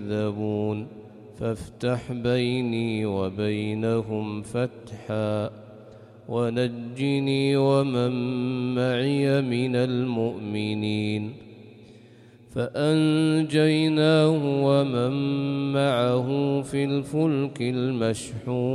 يكذبون فافتح بيني وبينهم فتحا ونجني ومن معي من المؤمنين فأنجيناه ومن معه في الفلك المشحون